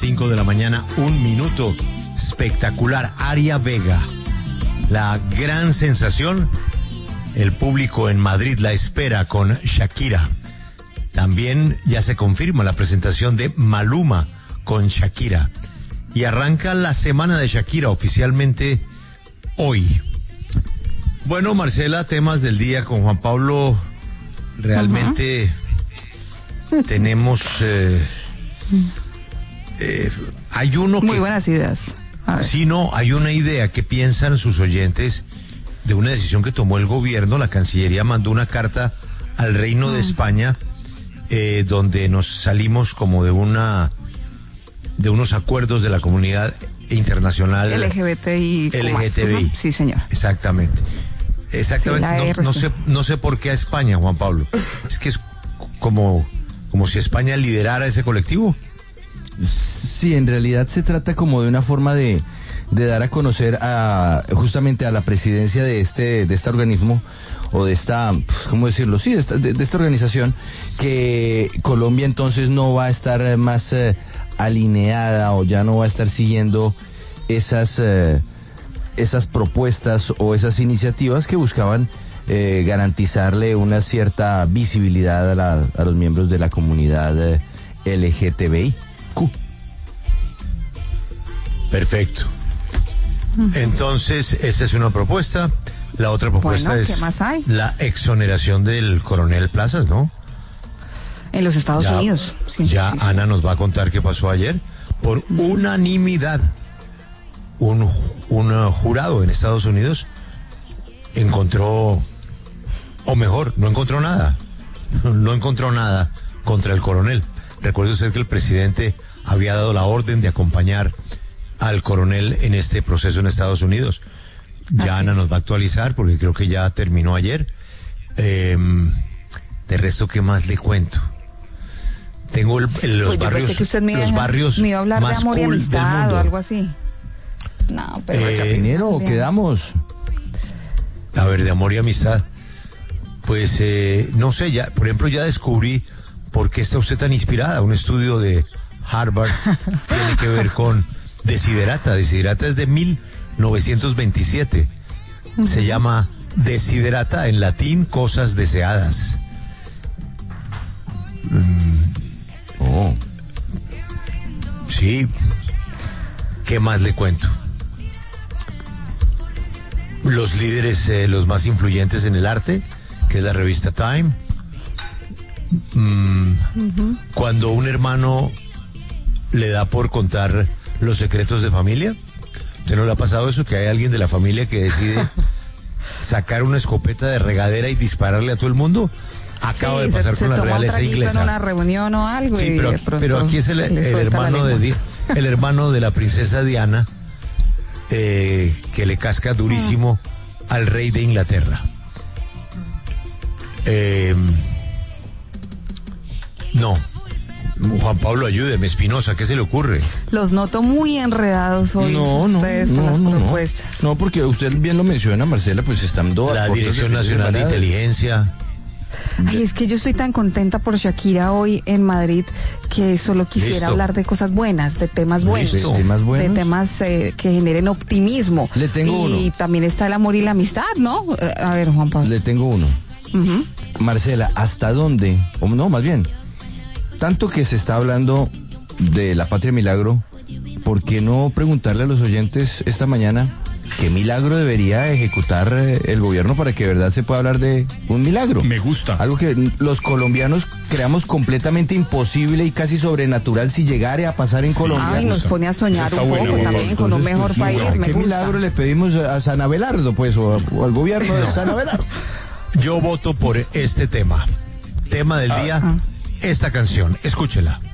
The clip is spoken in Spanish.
5 de la mañana, 1 minuto. Espectacular. Aria Vega, la gran sensación. El público en Madrid la espera con Shakira. También ya se confirma la presentación de Maluma con Shakira. Y arranca la semana de Shakira oficialmente hoy. Bueno, Marcela, temas del día con Juan Pablo. Realmente tenemos... hay uno que... Muy buenas ideas. Sí, no, hay una idea que piensan sus oyentes de una decisión que tomó el gobierno. La Cancillería mandó una carta al Reino de España donde nos salimos como de unos acuerdos de la comunidad internacional LGBTI. LGTBI. Sí, señor. Exactamente. Exactamente. Sí, no sé por qué a España, Juan Pablo. Es que es como si España liderara ese colectivo. Sí, en realidad se trata como de una forma de dar a conocer justamente a la presidencia de este organismo, o de esta, ¿cómo decirlo? Sí, de esta organización, que Colombia entonces no va a estar más alineada, o ya no va a estar siguiendo esas propuestas o esas iniciativas que buscaban garantizarle una cierta visibilidad a los miembros de la comunidad LGTBI. Perfecto. Entonces, esa es una propuesta. La otra propuesta es ¿qué más hay? La exoneración del coronel Plazas, ¿no? En los Estados Unidos. Sí, sí. Ana nos va a contar qué pasó ayer. Por unanimidad, un jurado en Estados Unidos encontró, o mejor, no encontró nada. No encontró nada contra el coronel. Recuerde usted que el presidente había dado la orden de acompañar al coronel en este proceso en Estados Unidos. Ya Ana nos va a actualizar porque creo que ya terminó ayer. De resto, ¿qué más le cuento? Tengo los barrios, los barrios me iba a hablar más de amor y cool amistad del mundo. o algo así. No, pero Chapinero, quedamos. A ver, de amor y amistad. Pues no sé, ya, por ejemplo, ya descubrí por qué está usted tan inspirada. Un estudio de Harvard tiene que ver con Desiderata. Desiderata es de 1927. Se llama Desiderata, en latín, cosas deseadas. Sí. ¿Qué más le cuento? Los líderes, los más influyentes en el arte, que es la revista Time. Cuando un hermano le da por contar los secretos de familia, ¿se no le ha pasado eso? Que hay alguien de la familia que decide sacar una escopeta de regadera y dispararle a todo el mundo. Acaba de pasar con la realeza inglesa. En una reunión o algo. Sí, pero aquí es el hermano de la princesa Diana, que le casca durísimo al rey de Inglaterra. No, Juan Pablo, ayúdeme, Espinosa, ¿qué se le ocurre? Los noto muy enredados hoy ustedes con las propuestas. No, porque usted bien lo menciona, Marcela, pues están dos. La Dirección Nacional de Inteligencia. Ay, es que yo estoy tan contenta por Shakira hoy en Madrid que solo quisiera hablar de cosas buenas, de temas buenos, de temas que generen optimismo. Le tengo uno. Y también está el amor y la amistad, ¿no? A ver, Juan Pablo. Le tengo uno. Marcela, ¿hasta dónde? O no, más bien, tanto que se está hablando de la Patria Milagro, ¿por qué no preguntarle a los oyentes esta mañana qué milagro debería ejecutar el gobierno para que de verdad se pueda hablar de un milagro? Me gusta. Algo que los colombianos creamos completamente imposible y casi sobrenatural si llegara a pasar en Colombia. Ay, nos pone a soñar un poco también con un mejor país. ¿Qué milagro le pedimos a San Abelardo, pues, o al gobierno de San Abelardo? Yo voto por este tema. Tema del día, esta canción. Escúchela.